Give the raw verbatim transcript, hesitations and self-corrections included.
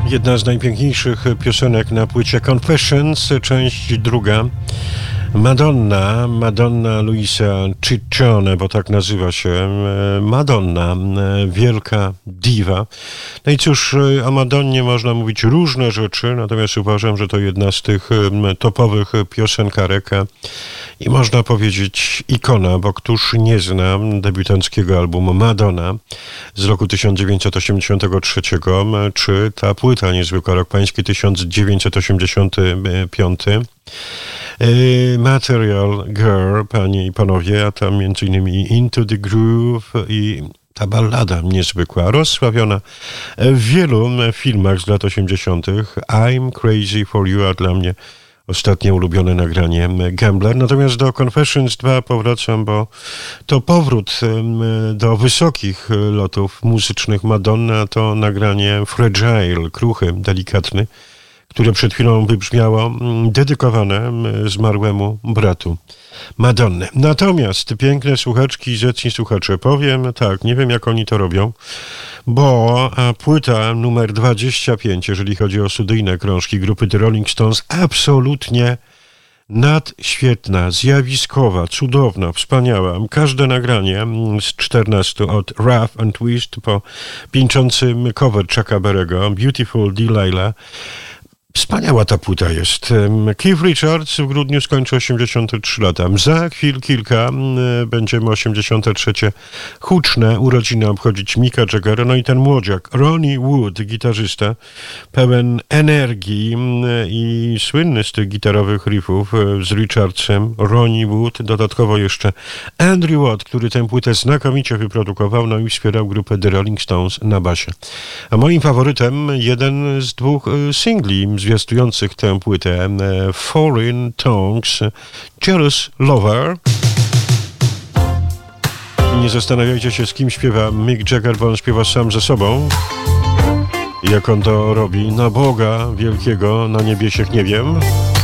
Jedna z najpiękniejszych piosenek na płycie Confessions, część druga. Madonna, Madonna Luisa Ciccione, bo tak nazywa się Madonna, wielka diwa. No i cóż, o Madonnie można mówić różne rzeczy, natomiast uważam, że to jedna z tych topowych piosenkarek i można powiedzieć ikona, bo któż nie zna debiutanckiego albumu Madonna z roku tysiąc dziewięćset osiemdziesiątego trzeciego, czy ta płyta niezwykła, rok pański tysiąc dziewięćset osiemdziesiąty piąty. Material Girl, panie i panowie, a tam między innymi Into the Groove i ta ballada niezwykła, rozsławiona w wielu filmach z lat osiemdziesiątych. I'm Crazy for You, a dla mnie ostatnie ulubione nagranie Gambler. Natomiast do Confessions dwa powracam, bo to powrót do wysokich lotów muzycznych Madonna, to nagranie Fragile, kruchy, delikatny, które przed chwilą wybrzmiało, dedykowane zmarłemu bratu Madonny. Natomiast piękne słuchaczki, zacni słuchacze, powiem tak, nie wiem jak oni to robią, bo płyta numer dwadzieścia pięć, jeżeli chodzi o studyjne krążki grupy The Rolling Stones, absolutnie nadświetna, zjawiskowa, cudowna, wspaniała. Każde nagranie z czternastu, od Rough and Twist po pięczący cover Chucka Berry'ego, Beautiful Delilah. Wspaniała ta płyta jest. Keith Richards w grudniu skończy osiemdziesiąte trzy lata. Za chwil kilka będziemy osiemdziesiąte trzecie huczne urodziny obchodzić Micka Jaggera. No i ten młodziak, Ronnie Wood, gitarzysta, pełen energii i słynny z tych gitarowych riffów z Richardsem, Ronnie Wood. Dodatkowo jeszcze Andrew Watt, który tę płytę znakomicie wyprodukował, no i wspierał grupę The Rolling Stones na basie. A moim faworytem jeden z dwóch singli zwiastujących tę płytę, Foreign Tongues, Jealous Lover. Nie zastanawiajcie się, z kim śpiewa Mick Jagger, bo on śpiewa sam ze sobą. Jak on to robi? Na Boga wielkiego, na niebiesiech nie wiem.